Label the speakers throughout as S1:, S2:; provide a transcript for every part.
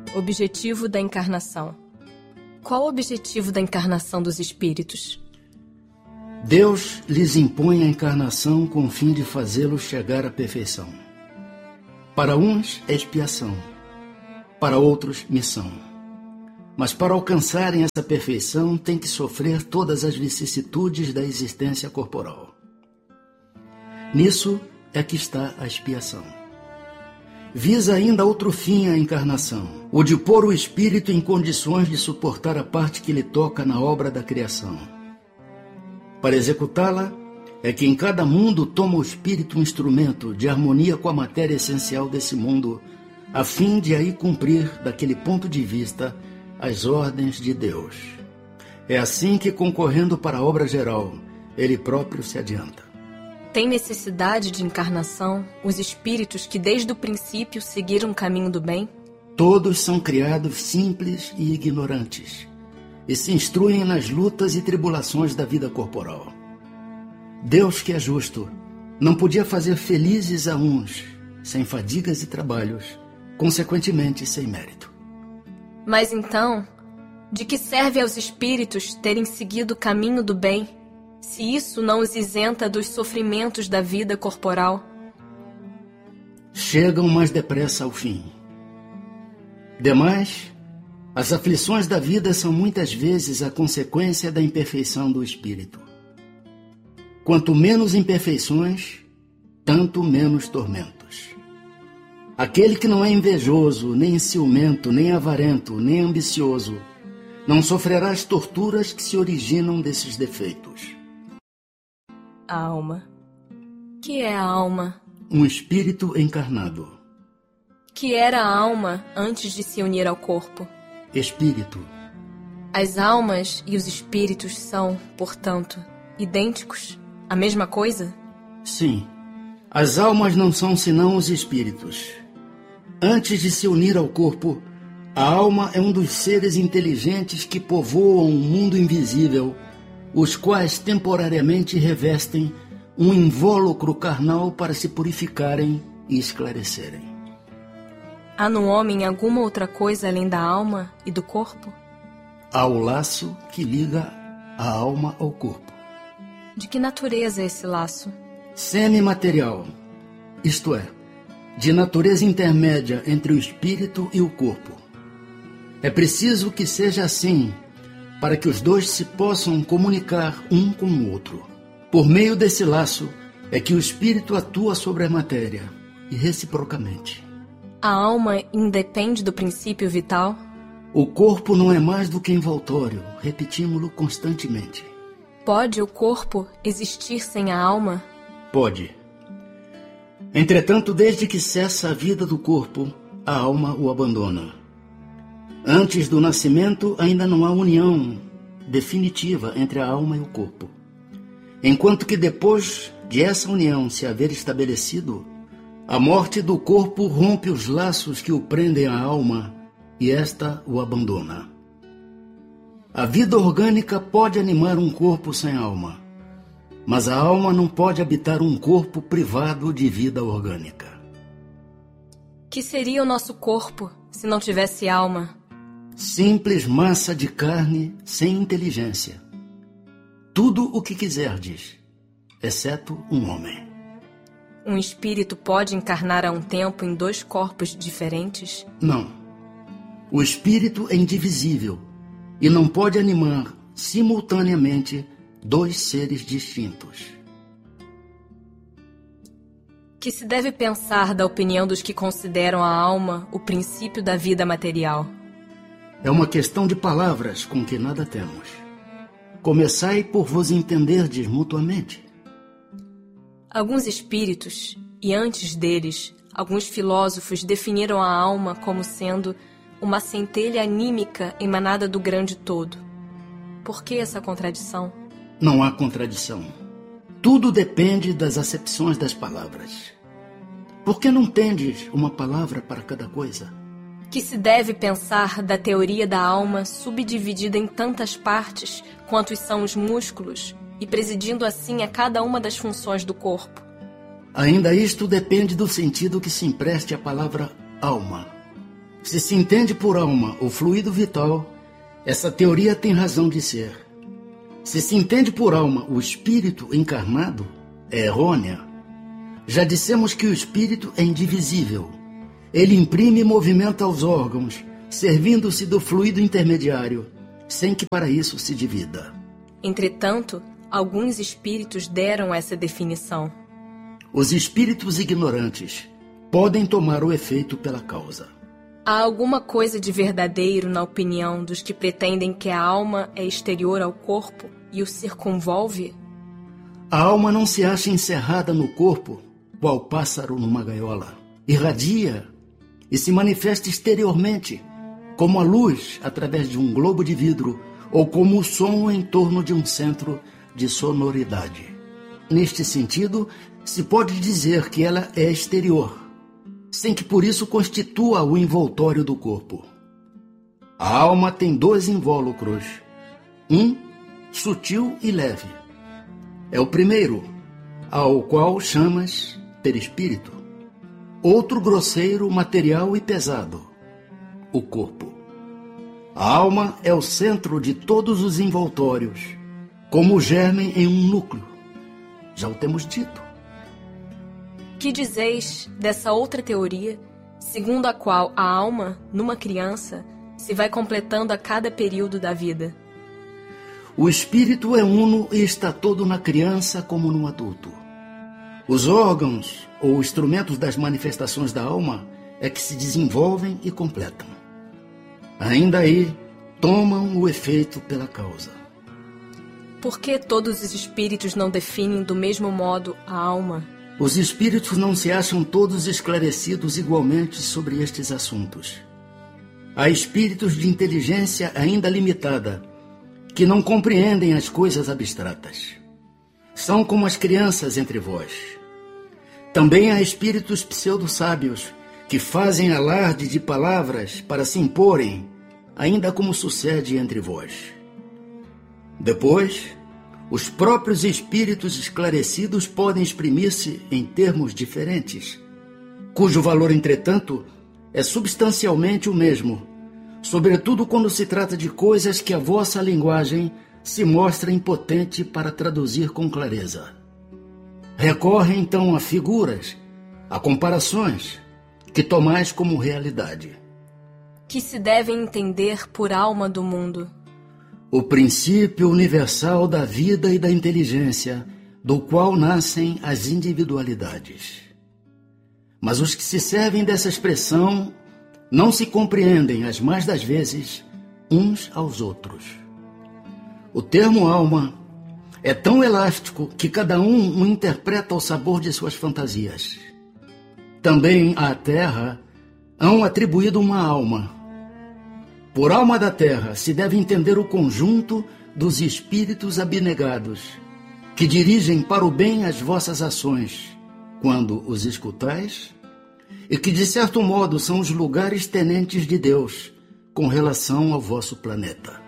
S1: Objetivo da encarnação. Qual o objetivo da encarnação dos espíritos?
S2: Deus lhes impõe a encarnação com o fim de fazê-los chegar à perfeição. Para uns, expiação. Para outros, missão. Mas para alcançarem essa perfeição, têm que sofrer todas as vicissitudes da existência corporal. Nisso é que está a expiação. Visa ainda outro fim a encarnação, o de pôr o espírito em condições de suportar a parte que lhe toca na obra da criação. Para executá-la, é que em cada mundo toma o espírito um instrumento de harmonia com a matéria essencial desse mundo, a fim de aí cumprir, daquele ponto de vista, as ordens de Deus. É assim que, concorrendo para a obra geral, ele próprio se adianta.
S1: Tem necessidade de encarnação os espíritos que desde o princípio seguiram o caminho do bem?
S2: Todos são criados simples e ignorantes, e se instruem nas lutas e tribulações da vida corporal. Deus, que é justo, não podia fazer felizes a uns, sem fadigas e trabalhos, consequentemente sem mérito.
S1: Mas então, de que serve aos espíritos terem seguido o caminho do bem, se isso não os isenta dos sofrimentos da vida corporal?
S2: Chegam mais depressa ao fim. Demais, as aflições da vida são muitas vezes a consequência da imperfeição do espírito. Quanto menos imperfeições, tanto menos tormentos. Aquele que não é invejoso, nem ciumento, nem avarento, nem ambicioso, não sofrerá as torturas que se originam desses defeitos.
S1: A alma. Que é a alma?
S2: Um espírito encarnado.
S1: Que era a alma antes de se unir ao corpo?
S2: Espírito.
S1: As almas e os espíritos são, portanto, idênticos? A mesma coisa?
S2: Sim. As almas não são senão os espíritos. Antes de se unir ao corpo, a alma é um dos seres inteligentes que povoam um mundo invisível, os quais temporariamente revestem um invólucro carnal para se purificarem e esclarecerem.
S1: Há no homem alguma outra coisa além da alma e do corpo?
S2: Há o laço que liga a alma ao corpo.
S1: De que natureza é esse laço?
S2: Semimaterial, isto é, de natureza intermédia entre o espírito e o corpo. É preciso que seja assim, para que os dois se possam comunicar um com o outro. Por meio desse laço é que o espírito atua sobre a matéria, e reciprocamente.
S1: A alma independe do princípio vital?
S2: O corpo não é mais do que envoltório, repetimos-lo constantemente.
S1: Pode o corpo existir sem a alma?
S2: Pode. Entretanto, desde que cessa a vida do corpo, a alma o abandona. Antes do nascimento, ainda não há união definitiva entre a alma e o corpo. Enquanto que depois de essa união se haver estabelecido, a morte do corpo rompe os laços que o prendem à alma e esta o abandona. A vida orgânica pode animar um corpo sem alma, mas a alma não pode habitar um corpo privado de vida orgânica.
S1: Que seria o nosso corpo se não tivesse alma?
S2: Simples massa de carne sem inteligência. Tudo o que quiserdes, exceto um homem.
S1: Um espírito pode encarnar a um tempo em dois corpos diferentes?
S2: Não. O espírito é indivisível e não pode animar simultaneamente dois seres distintos.
S1: Que se deve pensar da opinião dos que consideram a alma o princípio da vida material?
S2: É uma questão de palavras com que nada temos. Começai por vos entenderdes mutuamente.
S1: Alguns espíritos, e antes deles, alguns filósofos definiram a alma como sendo uma centelha anímica emanada do grande todo. Por que essa contradição?
S2: Não há contradição. Tudo depende das acepções das palavras. Por que não tendes uma palavra para cada coisa?
S1: Que se deve pensar da teoria da alma subdividida em tantas partes quantos são os músculos e presidindo assim a cada uma das funções do corpo?
S2: Ainda isto depende do sentido que se empreste à palavra alma. Se se entende por alma o fluido vital, essa teoria tem razão de ser. Se se entende por alma o espírito encarnado, é errônea. Já dissemos que o espírito é indivisível. Ele imprime movimento aos órgãos, servindo-se do fluido intermediário, sem que para isso se divida.
S1: Entretanto, alguns espíritos deram essa definição.
S2: Os espíritos ignorantes podem tomar o efeito pela causa.
S1: Há alguma coisa de verdadeiro na opinião dos que pretendem que a alma é exterior ao corpo e o circunvolve?
S2: A alma não se acha encerrada no corpo, qual pássaro numa gaiola. Irradia e se manifesta exteriormente, como a luz através de um globo de vidro ou como o som em torno de um centro de sonoridade. Neste sentido, se pode dizer que ela é exterior, sem que por isso constitua o envoltório do corpo. A alma tem 2 invólucros, um sutil e leve. É o primeiro, ao qual chamas perispírito. Outro grosseiro, material e pesado, o corpo. A alma é o centro de todos os envoltórios, como o germe em um núcleo. Já o temos dito.
S1: Que dizeis dessa outra teoria, segundo a qual a alma, numa criança, se vai completando a cada período da vida?
S2: O espírito é uno e está todo na criança como no adulto. Os órgãos ou instrumentos das manifestações da alma é que se desenvolvem e completam. Ainda aí, tomam o efeito pela causa.
S1: Por que todos os espíritos não definem do mesmo modo a alma?
S2: Os espíritos não se acham todos esclarecidos igualmente sobre estes assuntos. Há espíritos de inteligência ainda limitada, que não compreendem as coisas abstratas. São como as crianças entre vós. Também há espíritos pseudo-sábios, que fazem alarde de palavras para se imporem, ainda como sucede entre vós. Depois, os próprios espíritos esclarecidos podem exprimir-se em termos diferentes, cujo valor, entretanto, é substancialmente o mesmo, sobretudo quando se trata de coisas que a vossa linguagem se mostra impotente para traduzir com clareza. Recorre então a figuras, a comparações, que tomais como realidade.
S1: Que se devem entender por alma do mundo?
S2: O princípio universal da vida e da inteligência, do qual nascem as individualidades. Mas os que se servem dessa expressão não se compreendem, as mais das vezes, uns aos outros. O termo alma é tão elástico que cada um o interpreta ao sabor de suas fantasias. Também à terra hão atribuído uma alma. Por alma da terra se deve entender o conjunto dos espíritos abnegados, que dirigem para o bem as vossas ações, quando os escutais, e que de certo modo são os lugares tenentes de Deus com relação ao vosso planeta.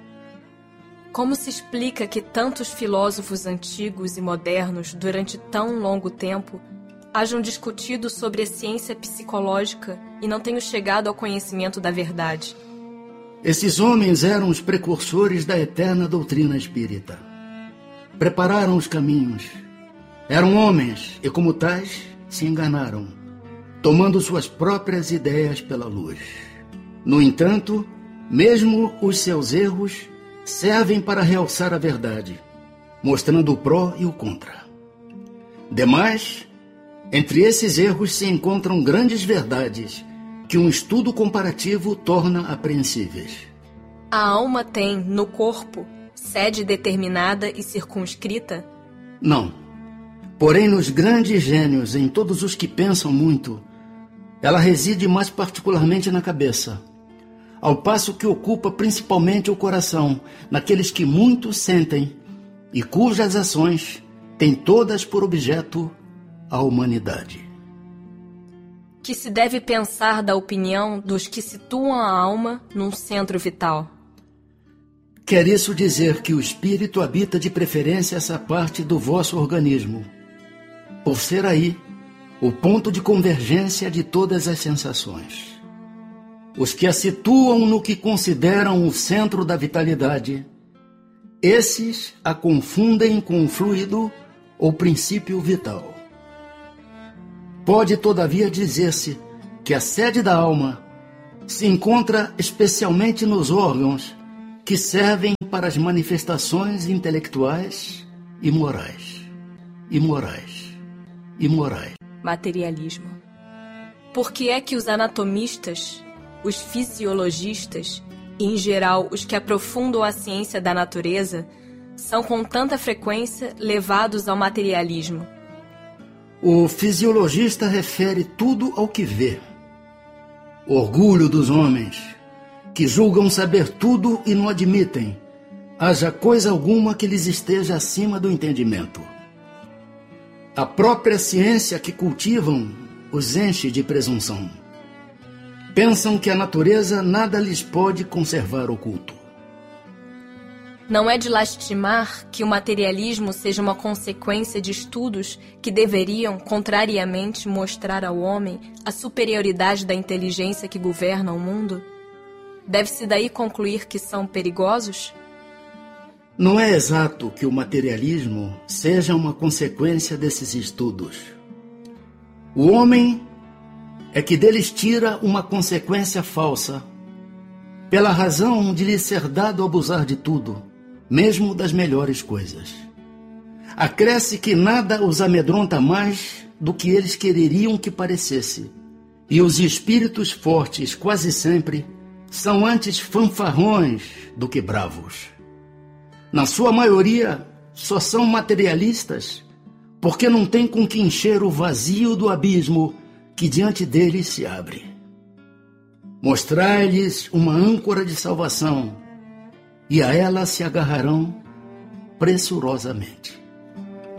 S1: Como se explica que tantos filósofos antigos e modernos, durante tão longo tempo, hajam discutido sobre a ciência psicológica e não tenham chegado ao conhecimento da verdade?
S2: Esses homens eram os precursores da eterna doutrina espírita. Prepararam os caminhos. Eram homens e, como tais, se enganaram, tomando suas próprias ideias pela luz. No entanto, mesmo os seus erros servem para realçar a verdade, mostrando o pró e o contra. Demais, entre esses erros se encontram grandes verdades que um estudo comparativo torna apreensíveis.
S1: A alma tem, no corpo, sede determinada e circunscrita?
S2: Não. Porém, nos grandes gênios, em todos os que pensam muito, ela reside mais particularmente na cabeça, ao passo que ocupa principalmente o coração, naqueles que muito sentem e cujas ações têm todas por objeto a humanidade.
S1: Que se deve pensar da opinião dos que situam a alma num centro vital?
S2: Quer isso dizer que o espírito habita de preferência essa parte do vosso organismo, por ser aí o ponto de convergência de todas as sensações. Os que a situam no que consideram o centro da vitalidade, esses a confundem com o fluido ou princípio vital. Pode, todavia, dizer-se que a sede da alma se encontra especialmente nos órgãos que servem para as manifestações intelectuais e morais.
S1: Materialismo. Por que é que os anatomistas, os fisiologistas e, em geral, os que aprofundam a ciência da natureza, são com tanta frequência levados ao materialismo?
S2: O fisiologista refere tudo ao que vê. Orgulho dos homens, que julgam saber tudo e não admitem, haja coisa alguma que lhes esteja acima do entendimento. A própria ciência que cultivam os enche de presunção. Pensam que a natureza nada lhes pode conservar oculto.
S1: Não é de lastimar que o materialismo seja uma consequência de estudos que deveriam, contrariamente, mostrar ao homem a superioridade da inteligência que governa o mundo? Deve-se daí concluir que são perigosos?
S2: Não é exato que o materialismo seja uma consequência desses estudos. O homem é que deles tira uma consequência falsa, pela razão de lhe ser dado abusar de tudo, mesmo das melhores coisas. Acresce que nada os amedronta mais do que eles quereriam que parecesse, e os espíritos fortes quase sempre são antes fanfarrões do que bravos. Na sua maioria, só são materialistas porque não têm com que encher o vazio do abismo que diante deles se abre. Mostrai-lhes uma âncora de salvação, e a ela se agarrarão pressurosamente.